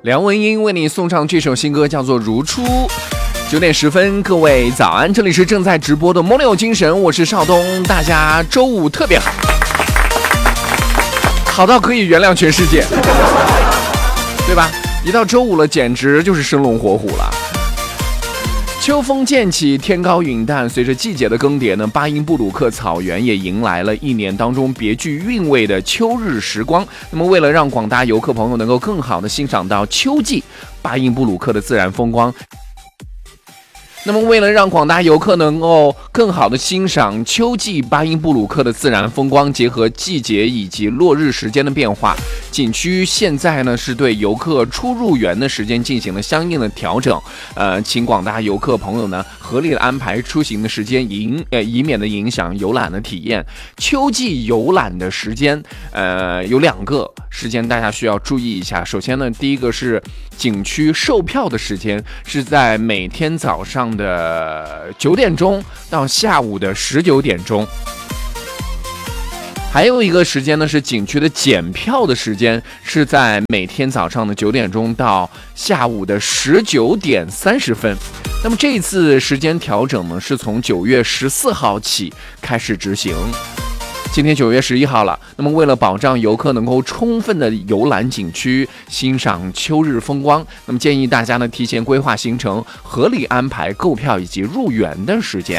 梁文音为你送上这首新歌，叫做《如初》。9点10分，各位早安，这里是正在直播的魔力有精神，我是邵东，大家周五特别好，好到可以原谅全世界，对吧？一到周五了，简直就是生龙活虎了。秋风渐起，天高云淡，随着季节的更迭呢，巴音布鲁克草原也迎来了一年当中别具韵味的秋日时光。那么为了让广大游客朋友能够更好的欣赏到秋季巴音布鲁克的自然风光，那么为了让广大游客能够更好的欣赏秋季巴音布鲁克的自然风光，结合季节以及落日时间的变化，景区现在呢是对游客出入园的时间进行了相应的调整，请广大游客朋友呢合理的安排出行的时间，以免的影响游览的体验。秋季游览的时间，有2个时间大家需要注意一下。首先呢，第一个是景区售票的时间是在每天早上的9点钟到下午的19点钟。还有一个时间呢是景区的检票的时间，是在每天早上的9点钟到下午的19点30分。那么这一次时间调整呢，是从9月14号起开始执行。今天9月11号了，那么为了保障游客能够充分的游览景区，欣赏秋日风光，那么建议大家呢提前规划行程，合理安排购票以及入园的时间。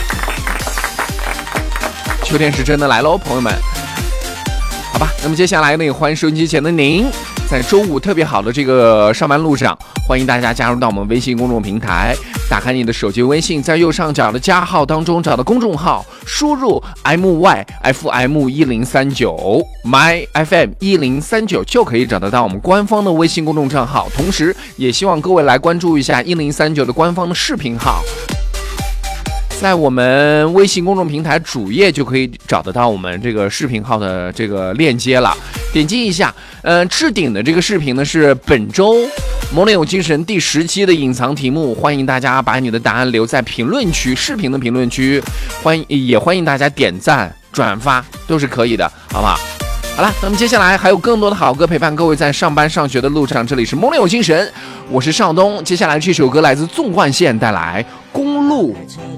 秋天是真的来喽，朋友们。好吧，那么接下来呢，欢迎收音机前的您，在周五特别好的这个上班路上，欢迎大家加入到我们微信公众平台，打开你的手机微信，在右上角的加号当中找到公众号，输入 MYFM1039 MyFM1039 就可以找得到我们官方的微信公众账号。同时也希望各位来关注一下1039的官方的视频号，在我们微信公众平台主页就可以找得到我们这个视频号的这个链接了，点击一下。置顶的这个视频呢是本周魔力有精神第10期的隐藏题目，欢迎大家把你的答案留在评论区，视频的评论区，也欢迎大家点赞转发，都是可以的，好不好？好了，那么接下来还有更多的好歌陪伴各位在上班上学的路上，这里是魔力有精神，我是邵东。接下来这首歌来自纵贯线带来公路。